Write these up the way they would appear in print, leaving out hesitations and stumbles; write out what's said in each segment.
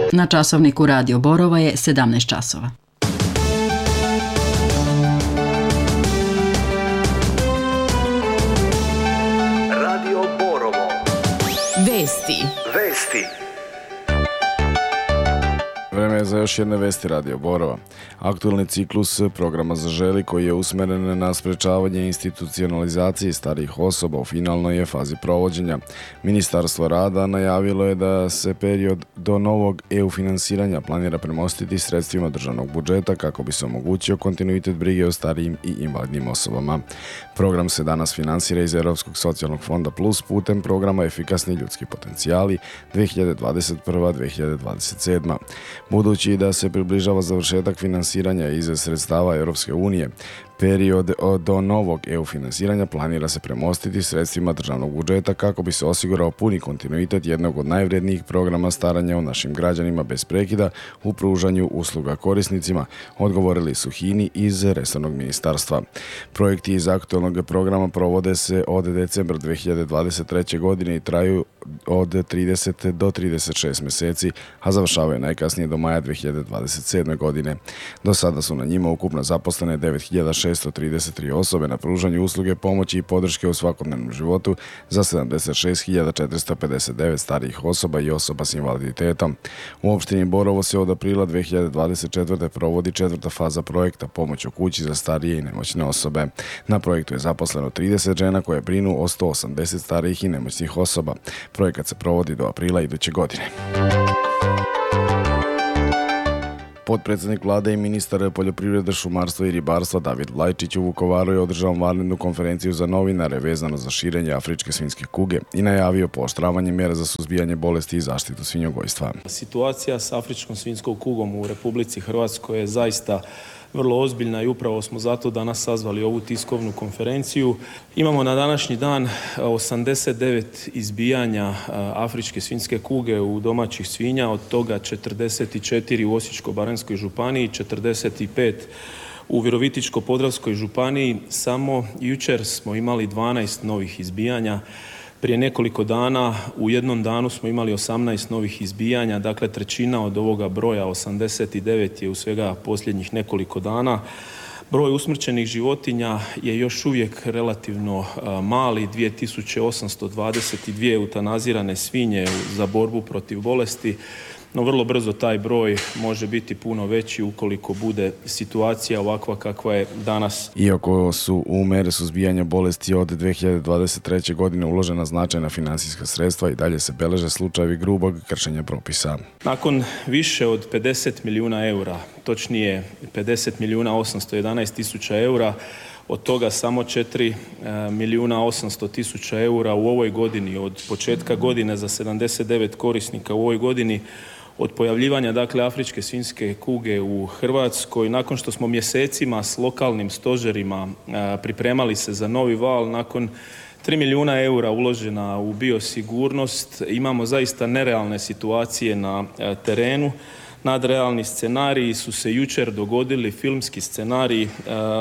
Na časovniku Radio Borova je 17 časova. Radio Borovo. Vesti. Vreme je za još jedne vesti Radio Borova. Aktualni ciklus programa Zaželi, koji je usmeren na sprečavanje institucionalizacije starijih osoba, u finalnoj je fazi provođenja. Ministarstvo rada najavilo je da se period do novog EU finansiranja planira premostiti sredstvima državnog budžeta kako bi se omogućio kontinuitet brige o starijim i invalidnim osobama. Program se danas finansira iz Europskog socijalnog fonda Plus putem programa Efikasni ljudski potencijali 2021-2027. Budući da se približava završetak finansiranja iz sredstava Europske unije, period do novog EU finansiranja planira se premostiti sredstvima državnog budžeta kako bi se osigurao puni kontinuitet jednog od najvrednijih programa staranja o našim građanima bez prekida u pružanju usluga korisnicima, odgovorili su HINI iz resornog ministarstva. Projekti iz aktualnog programa provode se od decembra 2023. godine i traju od 30 do 36 mjeseci, a završavaju najkasnije do maja 2027. godine. Do sada su na njima ukupno zaposlene 9.633 osobe na pružanju usluge pomoći i podrške u svakodnevnom životu za 76.459 starijih osoba i osoba s invaliditetom. U opštini Borovo se od aprila 2024. provodi četvrta faza projekta Pomoć u kući za starije i nemoćne osobe. Na projektu je zaposleno 30 žena koje brinu o 180 starijih i nemoćnih osoba. Projekat se provodi do aprila iduće godine. Potpredsjednik vlade i ministar poljoprivrede, šumarstva i ribarstva David Vlajčić u Vukovaru je održao vanrednu konferenciju za novinare vezano za širenje afričke svinjske kuge i najavio pooštravanje mjera za suzbijanje bolesti i zaštitu svinjogojstva. Situacija s afričkom svinjskom kugom u Republici Hrvatskoj je zaista vrlo ozbiljna i upravo smo zato danas sazvali ovu tiskovnu konferenciju. Imamo na današnji dan 89 izbijanja afričke svinjske kuge u domaćih svinja, od toga 44 u Osječko-baranjskoj županiji, 45 u Virovitičko-podravskoj županiji. Samo jučer smo imali 12 novih izbijanja. Prije nekoliko dana, u jednom danu smo imali 18 novih izbijanja, dakle trećina od ovoga broja, 89 je u svega posljednjih nekoliko dana. Broj usmrćenih životinja je još uvijek relativno mali, 2822 eutanazirane svinje za borbu protiv bolesti, no vrlo brzo taj broj može biti puno veći ukoliko bude situacija ovakva kakva je danas. Iako su u mere suzbijanja bolesti od 2023. godine uložena značajna financijska sredstva, i dalje se beleže slučajevi grubog kršenja propisa. Nakon više od 50 milijuna eura, točnije 50 milijuna 811 tisuća eura, od toga samo 4 milijuna 800 tisuća eura u ovoj godini, od početka godine za 79 korisnika u ovoj godini, od pojavljivanja dakle afričke svinjske kuge u Hrvatskoj, nakon što smo mjesecima s lokalnim stožerima pripremali se za novi val, nakon 3 milijuna eura uložena u biosigurnost, imamo zaista nerealne situacije na terenu. Nadrealni scenariji su se jučer dogodili, filmski scenarij,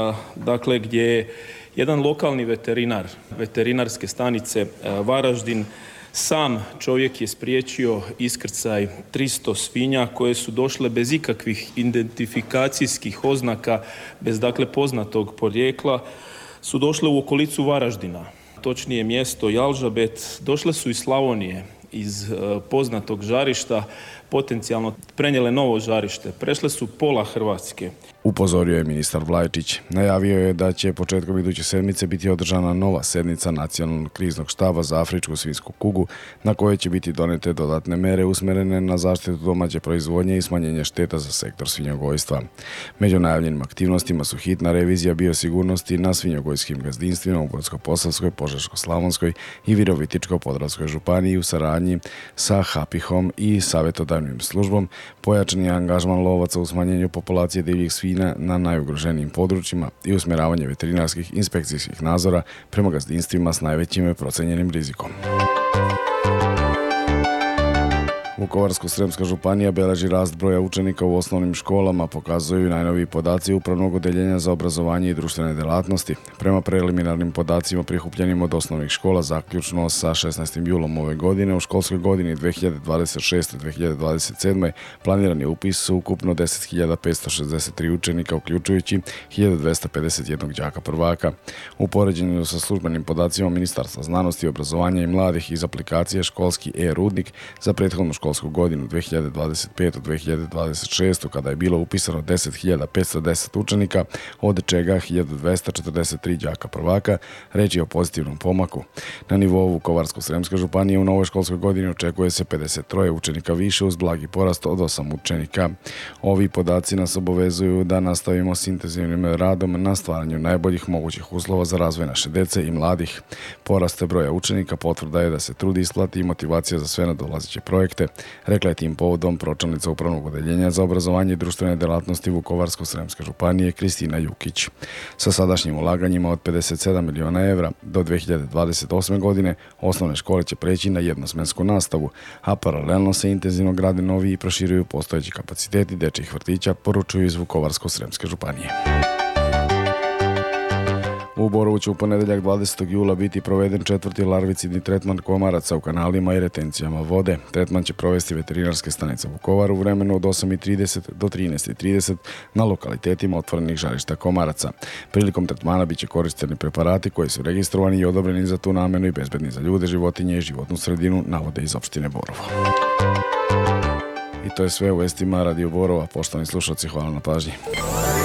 dakle gdje je jedan lokalni veterinar, veterinarske stanice Varaždin, sam čovjek je spriječio iskrcaj 300 svinja koje su došle bez ikakvih identifikacijskih oznaka, bez dakle poznatog porijekla, su došle u okolicu Varaždina, točnije mjesto Jalžabet, došle su iz Slavonije, iz poznatog žarišta, potencijalno prenijele novo žarište, prešle su pola Hrvatske. Upozorio je ministar Vlajčić. Najavio je da će početkom iduće sedmice biti održana nova sjednica Nacionalnog kriznog štaba za afričku svinjsku kugu, na kojoj će biti donete dodatne mere usmjerene na zaštitu domaće proizvodnje i smanjenje šteta za sektor svinjogojstva. Među najavljenim aktivnostima su hitna revizija biosigurnosti na svinjogojskim gazdinstvima u Brodsko-posavskoj, Požeško-slavonskoj i Virovitičko-podravskoj županiji u saradnji sa HAPIH-om i savjetodavnim službom, pojačani angažman lovaca u smanjenju populacije divljih svinja na najugroženijim područjima i usmjeravanje veterinarskih inspekcijskih nadzora prema gazdinstvima s najvećim procenjenim rizikom. Vukovarsko-sremska županija beleži rast broja učenika u osnovnim školama, pokazuju i najnoviji podaci Upravnog odeljenja za obrazovanje i društvene delatnosti. Prema preliminarnim podacima prikupljenim od osnovnih škola zaključno sa 16. julom ove godine, u školskoj godini 2026-2027 planiran je upis ukupno 10.563 učenika, uključujući 1.251 đaka prvaka. U poređenju sa službenim podacima Ministarstva znanosti, obrazovanja i mladih iz aplikacije Školski e-rudnik za prethodnu školsku godinu 2025-2026, kada je bilo upisano 10.510 učenika, od čega 1.243 đaka prvaka, reč je o pozitivnom pomaku. Na nivou Vukovarsko-sremske županije u novoj školskoj godini očekuje se 53 učenika više uz blagi porast od 8 učenika. Ovi podaci nas obavezuju da nastavimo s intenzivnim radom na stvaranju najboljih mogućih uslova za razvoj naše dece i mladih. Porast broja učenika potvrda je da se trud isplati i motivacija za sve nadolazeće projekte, rekla je tim povodom pročelnica Upravnog odeljenja za obrazovanje i društvene delatnosti Vukovarsko-sremske županije Kristina Jukić. Sa sadašnjim ulaganjima od 57 miliona evra do 2028. godine osnovne škole će preći na jednosmensku nastavu, a paralelno se intenzivno grade novi i proširuju postojeći kapaciteti dečjih vrtića, poručuju iz Vukovarsko-sremske županije. U Borovu će u ponedeljak 20. jula biti proveden 4. larvicidni tretman komaraca u kanalima i retencijama vode. Tretman će provesti veterinarske stanice Vukovar u vremenu od 8.30 do 13.30 na lokalitetima otvorenih žarišta komaraca. Prilikom tretmana biće korišteni preparati koji su registrovani i odobreni za tu namenu i bezbedni za ljude, životinje i životnu sredinu, navode iz opštine Borovo. I to je sve u vestima Radio Borova. Poštovani slušalci, hvala na pažnji.